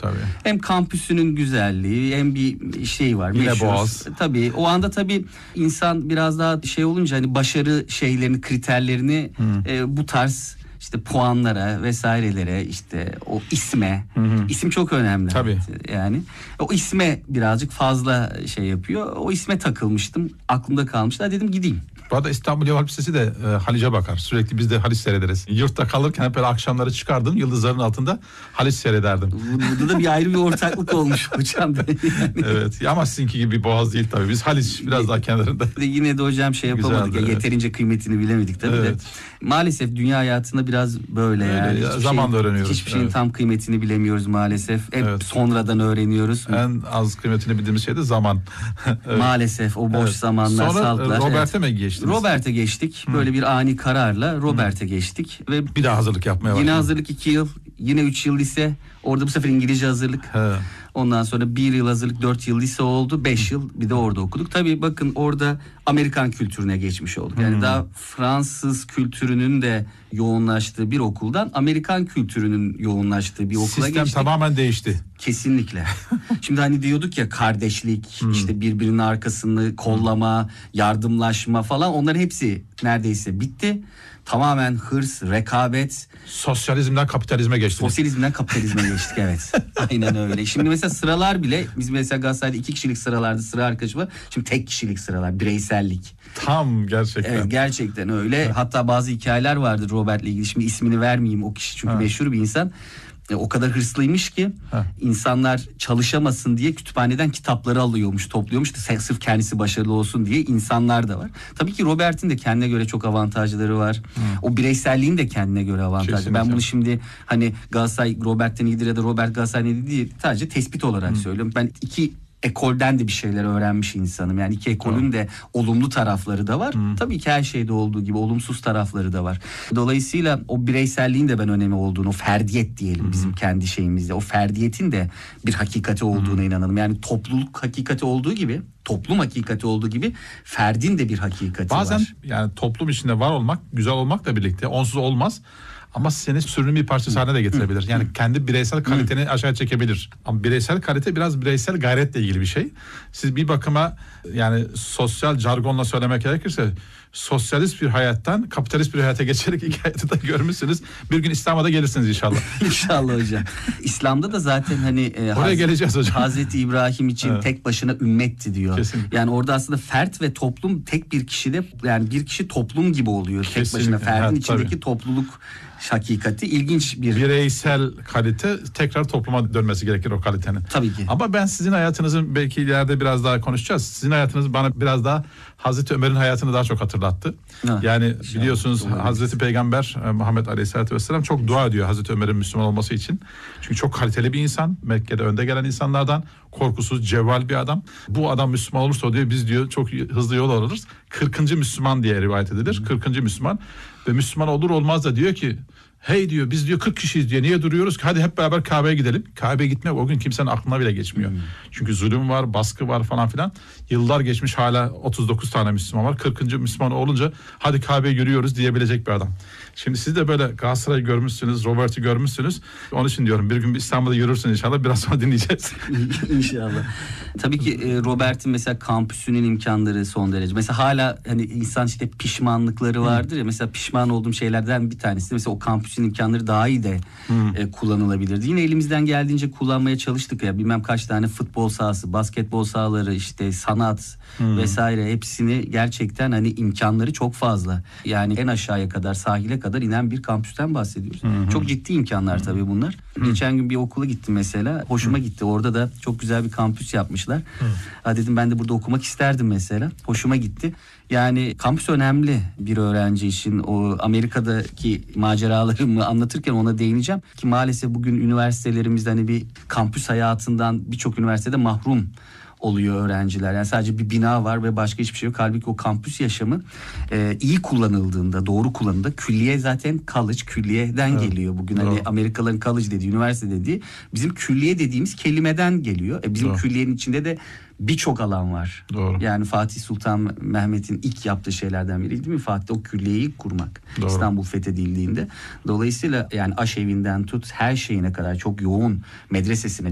Tabii. Hem kampüsünün güzelliği hem bir şey var. Yine meşhur. Boğaz. Tabii o anda tabii insan biraz daha şey olunca hani başarı şeylerini, kriterlerini bu tarz işte puanlara vesairelere, işte o isme, isim çok önemli. Tabii. Yani o isme birazcık fazla şey yapıyor. O isme takılmıştım. Aklımda kalmıştı. Dedim gideyim. Bu arada İstanbul Yol Lisesi de Haliç'e bakar. Sürekli biz de Haliç seyrederiz. Yurtta kalırken hep böyle akşamları çıkardım. Yıldızların altında Haliç seyrederdim. Burada da bir ayrı bir ortaklık olmuş hocam. Evet ama sizinki gibi bir Boğaz değil tabii. Biz Haliç biraz daha kenarında. Yine de hocam şey yapamadık. Güzeldi, evet. Yeterince kıymetini bilemedik tabii Evet. de. Maalesef dünya hayatında biraz böyle Öyle yani. ya, zamanla öğreniyoruz. Hiçbir şeyin Evet. tam kıymetini bilemiyoruz maalesef. Hep Evet. sonradan öğreniyoruz. En az kıymetini bildiğimiz şey de zaman. Evet. Maalesef o boş Evet. zamanlar, Sonra saldılar. Robert'e mi geçtiniz? Robert'e geçtik. Böyle bir ani kararla Robert'e geçtik ve Bir daha hazırlık yapmaya başladınız. yine hazırlık 2 yıl, yine 3 yıl lise. Orada bu sefer İngilizce hazırlık. He. Ondan sonra 1 yıl hazırlık, 4 yıl lise oldu. 5 yıl bir de orada okuduk. Tabii bakın orada Amerikan kültürüne geçmiş olduk. Yani daha Fransız kültürünün de yoğunlaştığı bir okuldan Amerikan kültürünün yoğunlaştığı bir okula Sistem geçtik. tamamen değişti. Kesinlikle. Şimdi hani diyorduk ya kardeşlik, işte birbirinin arkasını kollama, yardımlaşma falan, onların hepsi neredeyse bitti. Tamamen hırs, rekabet. Sosyalizmden kapitalizme geçtiniz. Sosyalizmden kapitalizme geçtik, evet. Aynen öyle. Şimdi mesela sıralar bile, biz mesela Galatasaray'da 2 kişilik sıralarda sıra arkadaşı var. Şimdi tek kişilik sıralar, bireysellik. Tam gerçekten. Evet, gerçekten öyle. Hatta bazı hikayeler vardır Robert'le ilgili. Şimdi ismini vermeyeyim, o kişi çünkü meşhur bir insan. O kadar hırslıymış ki insanlar çalışamasın diye kütüphaneden kitapları alıyormuş, topluyormuş da sırf kendisi başarılı olsun diye insanlar da var. Tabii ki Robert'in de kendine göre çok avantajları var. O bireyselliğin de kendine göre avantajları. Kesinlikle. Ben bunu şimdi hani Galatasaray Robert'ten iyidir ya da Robert Galatasaray'dan iyidir değil, sadece tespit olarak söylüyorum. Ben iki ekolden de bir şeyler öğrenmiş insanım. Yani iki ekolün de olumlu tarafları da var. Tabii ki her şeyde olduğu gibi olumsuz tarafları da var. Dolayısıyla o bireyselliğin de ben önemi olduğunu, o ferdiyet diyelim bizim kendi şeyimizde. O ferdiyetin de bir hakikati olduğuna inanırım. Yani topluluk hakikati olduğu gibi, toplum hakikati olduğu gibi ferdin de bir hakikati Bazen var. yani toplum içinde var olmak, güzel olmakla birlikte onsuz olmaz. Ama seni sürünün bir parçası haline de getirebilir. Yani kendi bireysel kaliteni aşağı çekebilir. Ama bireysel kalite biraz bireysel gayretle ilgili bir şey. Siz bir bakıma yani sosyal jargonla söylemek gerekirse sosyalist bir hayattan kapitalist bir hayata geçerek hikayeti de görmüşsünüz. Bir gün İslam'a da gelirsiniz inşallah. İnşallah hocam. İslam'da da zaten hani Oraya geleceğiz hocam. Hazreti İbrahim için tek başına ümmetti diyor. Kesinlikle. Yani orada aslında fert ve toplum tek bir kişide, yani bir kişi toplum gibi oluyor. Tek Kesinlikle. başına ferdin Evet, içindeki tabii. topluluk hakikati ilginç bir. Bireysel kalite tekrar topluma dönmesi gerekir o kalitenin. Tabii ki. Ama ben sizin hayatınızın belki ileride biraz daha konuşacağız. Sizin hayatınız bana biraz daha Hazreti Ömer'in hayatını daha çok hatırlattı. Yani biliyorsunuz Hazreti Peygamber Muhammed Aleyhisselatü Vesselam çok dua ediyor Hazreti Ömer'in Müslüman olması için. Çünkü çok kaliteli bir insan. Mekke'de önde gelen insanlardan, korkusuz, cevval bir adam. Bu adam Müslüman olursa diyor biz diyor çok hızlı yol alırız. 40. Müslüman diye rivayet edilir. 40. Müslüman ve Müslüman olur olmaz da diyor ki hey diyor biz diyor 40 kişiyiz diyor. Niye duruyoruz ki? Hadi hep beraber Kabe'ye gidelim. Kabe'ye gitmek o gün kimsenin aklına bile geçmiyor. Çünkü zulüm var, baskı var falan filan. Yıllar geçmiş hala 39 tane Müslüman var. 40. Müslüman olunca hadi Kabe'ye yürüyoruz diyebilecek bir adam. Şimdi siz de böyle Galatasaray'ı görmüşsünüz, Robert'i görmüşsünüz. Onun için diyorum bir gün İstanbul'da yürürsünüz inşallah. Biraz sonra dinleyeceğiz. İnşallah. Tabii ki Robert'in mesela kampüsünün imkanları son derece. Mesela hala hani insan işte pişmanlıkları vardır ya. Mesela pişman olduğum şeylerden bir tanesi de mesela o kampüsün imkanları daha iyi de kullanılabilirdi. Yine elimizden geldiğince kullanmaya çalıştık ya. Bilmem kaç tane futbol sahası, basketbol sahaları, işte sanat vesaire, hepsini gerçekten hani imkanları çok fazla. Yani en aşağıya kadar, sahile kadar inen bir kampüsten bahsediyoruz. Çok ciddi imkanlar tabii bunlar. Geçen gün bir okula gittim mesela. Hoşuma gitti. Orada da çok güzel bir kampüs yapmışlar. Ha dedim ben de burada okumak isterdim mesela. Hoşuma gitti. Yani kampüs önemli bir öğrenci için. O Amerika'daki maceralarımı anlatırken ona değineceğim. Ki maalesef bugün üniversitelerimizde hani bir kampüs hayatından birçok üniversitede mahrum oluyor öğrenciler. Yani sadece bir bina var ve başka hiçbir şey yok. Halbuki o kampüs yaşamı iyi kullanıldığında, doğru kullanıldığında, külliye zaten college, külliyeden geliyor. Bugün hani Amerikalıların college dediği, üniversite dediği bizim külliye dediğimiz kelimeden geliyor. Bizim külliyenin içinde de birçok alan var. Doğru. Yani Fatih Sultan Mehmet'in ilk yaptığı şeylerden biri değil mi? Fatih o külliyeyi kurmak. Doğru. İstanbul fethedildiğinde. Dolayısıyla yani aşevinden tut her şeyine kadar çok yoğun, medresesine